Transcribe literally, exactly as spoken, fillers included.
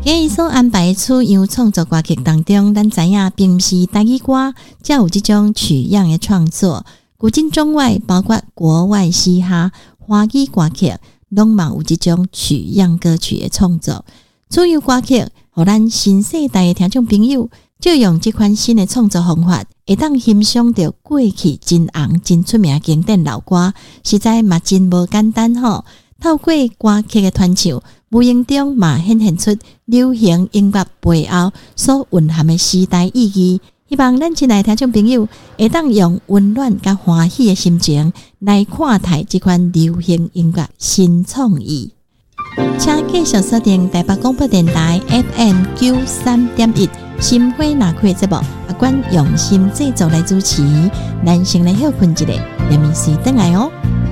今日所安排的样创作歌曲当中，咱知影并不是台语歌才有这种取样的创作，古今中外包括国外嘻哈、华语歌曲，拢嘛有这种取样歌曲的创作。此样歌曲，互咱新世代的听众朋友，就用这款新的创作方法，会当欣赏到过去真红、真出名的经典老歌，实在嘛真无简单吼。透过歌曲的传唱，无形中嘛显现出流行音乐背后所蕴含的时代意义。希望咱亲爱的听众朋友会当用温暖甲欢喜的心情来看待这款流行音乐新创意。请继续锁定台北广播电台 F M 九三点一心花拿开节目，阿管用心制作来主持，咱先来休困一下，下面是等来哦。